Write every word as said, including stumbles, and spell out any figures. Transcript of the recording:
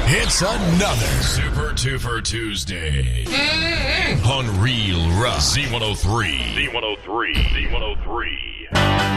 It's another Super Duper Tuesday on Real Rock Z one oh three. Z one oh three. Z one oh three.